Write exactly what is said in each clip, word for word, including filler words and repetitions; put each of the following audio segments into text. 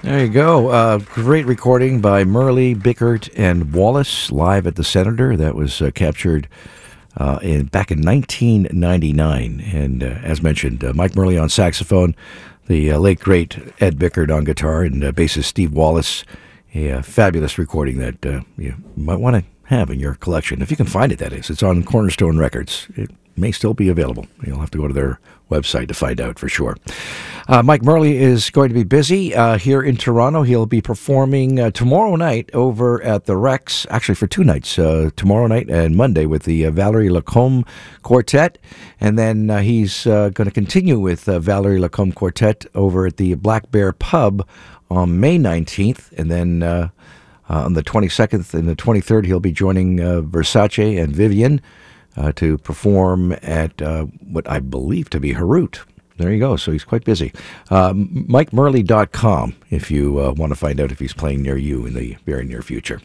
There you go. Uh, great recording by Murley, Bickert, and Wallace live at the Senator. That was uh, captured uh, in back in nineteen ninety-nine. And uh, as mentioned, uh, Mike Murley on saxophone, the uh, late, great Ed Bickert on guitar, and uh, bassist Steve Wallace. A uh, fabulous recording that uh, you might want to have in your collection. If you can find it, that is. It's on Cornerstone Records. It may still be available. You'll have to go to their website to find out for sure. Uh, Mike Murley is going to be busy uh, here in Toronto. He'll be performing uh, tomorrow night over at the Rex, actually for two nights, uh, tomorrow night and Monday with the uh, Valerie Lacombe Quartet. And then uh, he's uh, going to continue with uh, Valerie Lacombe Quartet over at the Black Bear Pub on May nineteenth. And then uh, uh, on the twenty-second and the twenty-third, he'll be joining uh, Versace and Vivian Uh, to perform at uh, what I believe to be Harut. There you go. So he's quite busy. Uh, Mike Murley dot com if you uh, want to find out if he's playing near you in the very near future.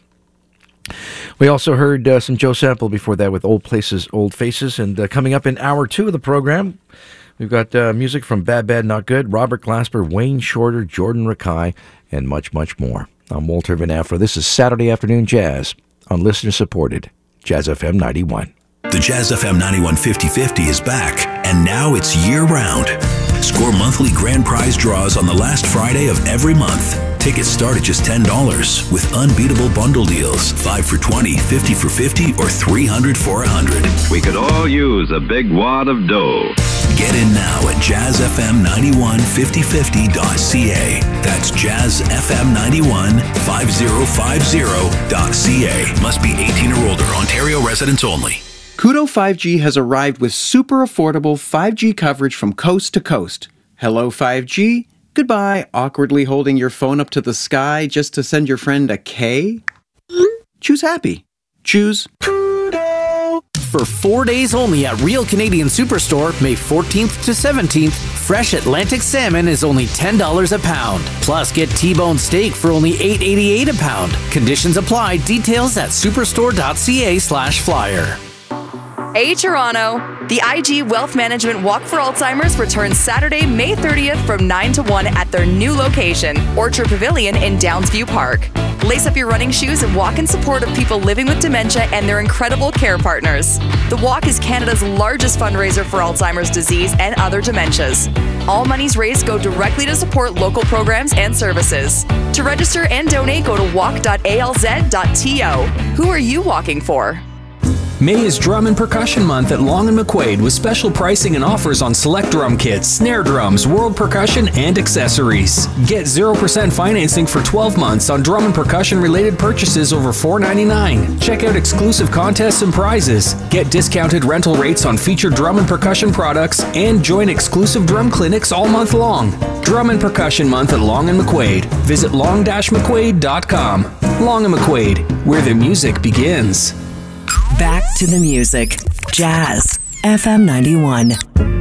We also heard uh, some Joe Sample before that with Old Places, Old Faces. And uh, coming up in hour two of the program, we've got uh, music from Bad Bad Not Good, Robert Glasper, Wayne Shorter, Jordan Rakai, and much, much more. I'm Walter Van Afra. This is Saturday Afternoon Jazz on listener-supported Jazz F M ninety-one. The Jazz F M ninety-one fifty fifty is back, and now it's year-round. Score monthly grand prize draws on the last Friday of every month. Tickets start at just ten dollars with unbeatable bundle deals. five for twenty, fifty for fifty, or three hundred for one hundred. We could all use a big wad of dough. Get in now at jazz f m ninety-one fifty fifty dot c a. That's jazz f m ninety-one fifty fifty dot c a. Must be eighteen or older. Ontario residents only. Koodo five G has arrived with super affordable five G coverage from coast to coast. Hello five G, goodbye awkwardly holding your phone up to the sky just to send your friend a K. Choose happy. Choose Koodo. For four days only at Real Canadian Superstore, May fourteenth to seventeenth, fresh Atlantic salmon is only ten dollars a pound. Plus, get T-bone steak for only eight eighty-eight a pound. Conditions apply. Details at superstore dot c a slash flyer. Hey Toronto! The I G Wealth Management Walk for Alzheimer's returns Saturday, May thirtieth from nine to one at their new location, Orchard Pavilion in Downsview Park. Lace up your running shoes and walk in support of people living with dementia and their incredible care partners. The walk is Canada's largest fundraiser for Alzheimer's disease and other dementias. All monies raised go directly to support local programs and services. To register and donate, go to walk dot a l z dot t o. Who are you walking for? May is Drum and Percussion Month at Long and McQuaid with special pricing and offers on select drum kits, snare drums, world percussion, and accessories. Get zero percent financing for twelve months on drum and percussion related purchases over four ninety-nine. Check out exclusive contests and prizes. Get discounted rental rates on featured drum and percussion products and join exclusive drum clinics all month long. Drum and Percussion Month at Long and McQuaid. Visit long dash mcquaid dot com. Long and McQuaid, where the music begins. Back to the music. Jazz F M ninety-one.